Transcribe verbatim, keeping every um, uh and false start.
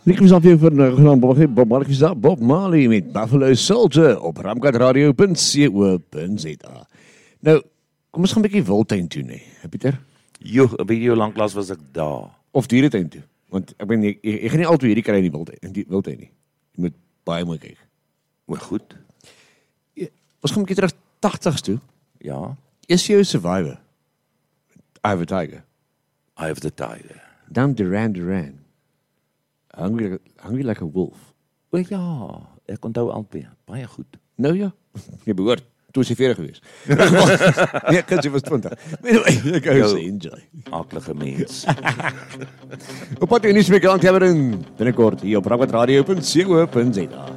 Ek was afweer vir nou genaamd Bob, Bob Marley, is dat Bob Marley met Buffalo Soldier op ramkatradio punt co punt za. Nou, kom ons gaan 'n bietjie wildtuin toe, nee, Pieter? Jo, 'n bietjie lanklaas was ek daar. Of dieretuin toe, want ek ben, ek, ek gaan nie altyd hierdie kry in die wildtuin, in die wildtuin nie. Jy moet baie mooi kyk. Maar goed. Ja, ons gaan 'n bietjie terug tagtigs toe. Ja, Is jy 'n survivor? I have a tiger. I have the tiger. Dan Duran Duran. Hungry, like- hungry like a wolf. O ja, ek onthou albei, baie goed. Nou ja, jy behoort, toe is jy veertig geweest. Nee, ek jy was twintig. Anyway, ek hou Jou- sê enjoy. Aaklige mens. Op pad in die smekant hebben binnekort hier op ramkatradio punt co punt za.